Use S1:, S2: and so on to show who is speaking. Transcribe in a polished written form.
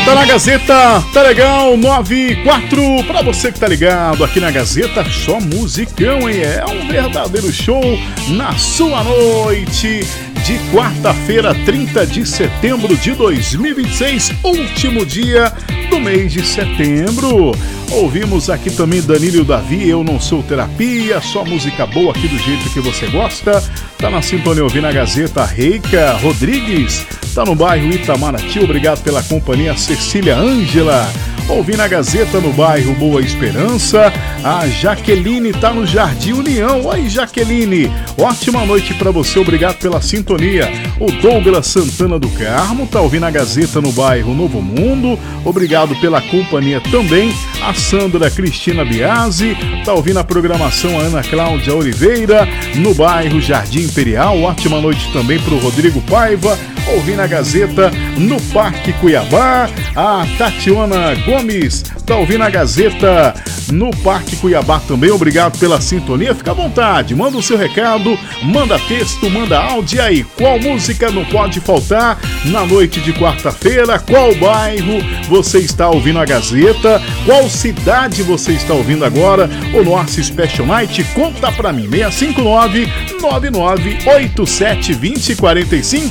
S1: Tá na Gazeta, tá legal, 9:04. Pra você que tá ligado aqui na Gazeta, só musicão, hein? É um verdadeiro show na sua noite de quarta-feira, 30 de setembro de 2026, último dia do mês de setembro. Ouvimos aqui também Danilo e o Davi, Eu Não Sou Terapia, só música boa aqui do jeito que você gosta. Tá na sintonia ouvindo a Gazeta, Reika Rodrigues, tá no bairro Itamaraty, obrigado pela companhia. Cecília Ângela, ouvindo a Gazeta no bairro Boa Esperança. A Jaqueline tá no Jardim União. Oi, Jaqueline, ótima noite pra você, obrigado pela sintonia. O Douglas Santana do Carmo tá ouvindo a Gazeta no bairro Novo Mundo, obrigado pela companhia também. A Sandra Cristina Biasi tá ouvindo a programação. A Ana Cláudia Oliveira no bairro Jardim Imperial, ótima noite também pro Rodrigo Paiva, ouvindo a Gazeta no Parque Cuiabá. A Tatiana Gomes tá ouvindo a Gazeta no Parque Cuiabá também, obrigado pela sintonia. Fica à vontade, manda o seu recado, manda texto, manda áudio. E aí, qual música não pode faltar na noite de quarta-feira? Qual bairro você está ouvindo a Gazeta? Qual cidade você está ouvindo agora o nosso Special Night? Conta pra mim, 659-9987-2045.